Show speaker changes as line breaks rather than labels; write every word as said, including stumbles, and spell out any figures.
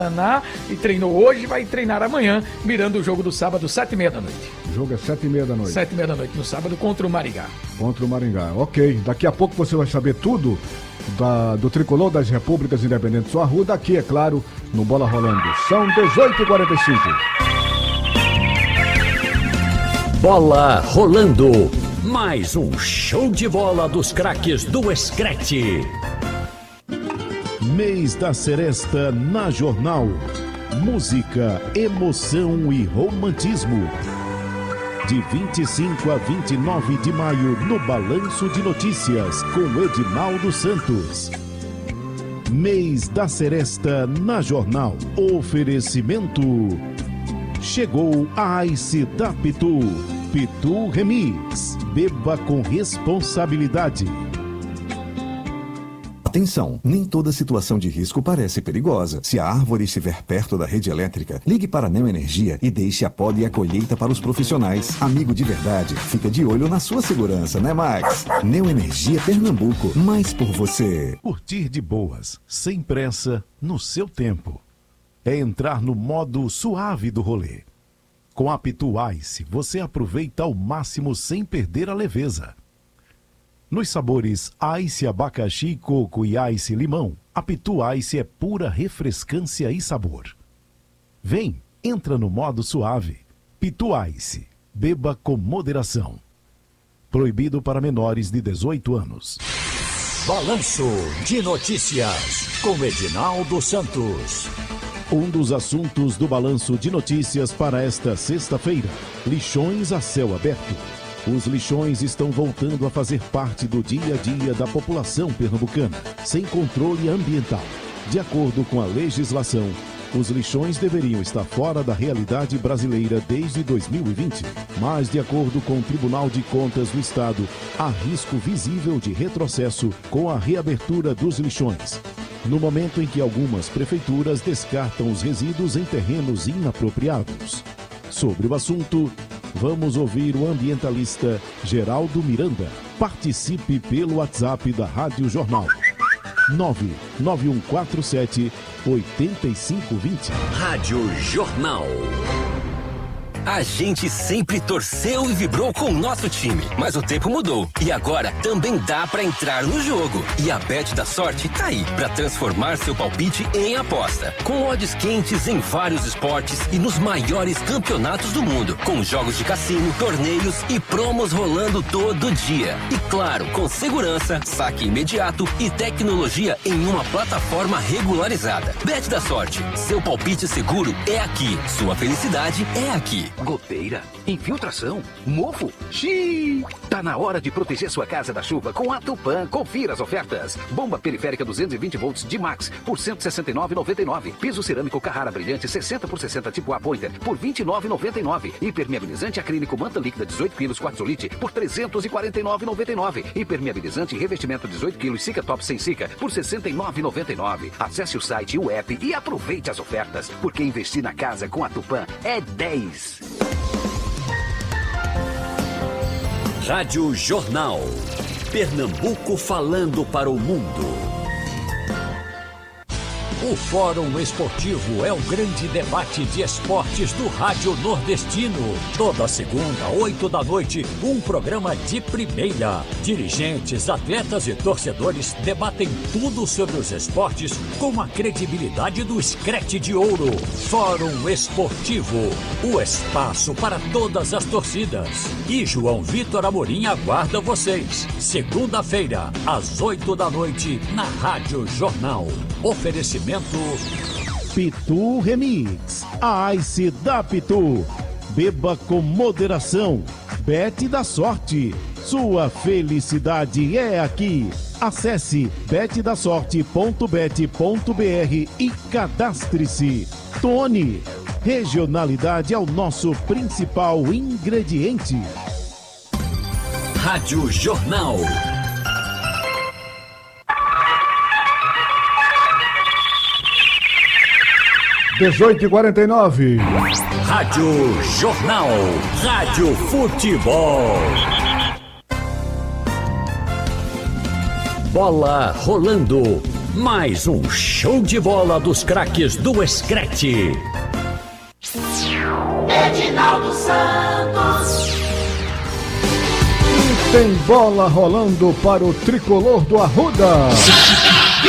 E treinou hoje, vai treinar amanhã, mirando o jogo do sábado, sete e meia da noite.
O jogo é sete e meia da noite.
Sete e meia da noite, no sábado, contra o Maringá.
Contra o Maringá, ok. Daqui a pouco você vai saber tudo da, do Tricolor das Repúblicas Independentes do Arruda, aqui, é claro, no Bola Rolando. São dezoito e quarenta e cinco.
Bola Rolando. Mais um show de bola dos craques do Screte.
Mês da Seresta na Jornal. Música, emoção e romantismo. De vinte e cinco a vinte e nove de maio no Balanço de Notícias com Edinaldo Santos. Mês da Seresta na Jornal. Oferecimento. Chegou a Ice da Pitu. Pitu Remix. Beba com responsabilidade.
Atenção, nem toda situação de risco parece perigosa. Se a árvore estiver perto da rede elétrica, ligue para a Neoenergia e deixe a poda e a colheita para os profissionais. Amigo de verdade, fica de olho na sua segurança, né, Max? Neoenergia Pernambuco, mais por você.
Curtir de boas, sem pressa, no seu tempo. É entrar no modo suave do rolê. Com a Pitu Ice, você aproveita ao máximo sem perder a leveza. Nos sabores Ice Abacaxi, Coco e Ice Limão, a Pitu Ice é pura refrescância e sabor. Vem, entra no modo suave. Pitu Ice, beba com moderação. Proibido para menores de dezoito anos.
Balanço de Notícias, com Edinaldo Santos.
Um dos assuntos do Balanço de Notícias para esta sexta-feira: lixões a céu aberto. Os lixões estão voltando a fazer parte do dia a dia da população pernambucana, sem controle ambiental. De acordo com a legislação, os lixões deveriam estar fora da realidade brasileira desde dois mil e vinte, mas, de acordo com o Tribunal de Contas do Estado, há risco visível de retrocesso com a reabertura dos lixões, no momento em que algumas prefeituras descartam os resíduos em terrenos inapropriados. Sobre o assunto, vamos ouvir o ambientalista Geraldo Miranda. Participe pelo WhatsApp da Rádio Jornal. nove nove um quatro sete oito cinco dois zero.
Rádio Jornal. A gente sempre torceu e vibrou com o nosso time, mas o tempo mudou e agora também dá pra entrar no jogo. E a Bet da Sorte tá aí pra transformar seu palpite em aposta, com odds quentes em vários esportes e nos maiores campeonatos do mundo, com jogos de cassino, torneios e promos rolando todo dia. E claro, com segurança, saque imediato e tecnologia em uma plataforma regularizada. Bet da Sorte, seu palpite seguro é aqui, sua felicidade é aqui.
Goteira, infiltração, mofo, xiii. Tá na hora de proteger sua casa da chuva com a Tupã. Confira as ofertas. Bomba periférica duzentos e vinte volts de Max por cento e sessenta e nove reais e noventa e nove centavos. Piso cerâmico Carrara brilhante sessenta por sessenta tipo A Pointer por vinte e nove reais e noventa e nove centavos. Impermeabilizante acrílico manta líquida dezoito quilos Quartzolite por trezentos e quarenta e nove reais e noventa e nove centavos. Impermeabilizante revestimento dezoito quilos Sica Top sem Sica por sessenta e nove reais e noventa e nove centavos. Acesse o site e o app e aproveite as ofertas, porque investir na casa com a Tupã é dez.
Rádio Jornal. Pernambuco falando para o mundo. O Fórum Esportivo é o grande debate de esportes do Rádio Nordestino. Toda segunda, oito da noite, um programa de primeira. Dirigentes, atletas e torcedores debatem tudo sobre os esportes com a credibilidade do Screte de Ouro. Fórum Esportivo, o espaço para todas as torcidas. E João Vitor Amorim aguarda vocês. Segunda-feira, às oito da noite, na Rádio Jornal. Oferecimento
Pitu Remix, a Ice da Pitu. Beba com moderação. Bet da Sorte, sua felicidade é aqui. Acesse bet da sorte ponto bet ponto br e cadastre-se. Tony, regionalidade é o nosso principal ingrediente.
Rádio Jornal.
dezoito e quarenta e nove.
Rádio Jornal. Rádio Futebol. Bola rolando.
mais um show de bola dos craques do Screte.
Edinaldo Santos.
E tem bola rolando para o tricolor do Arruda.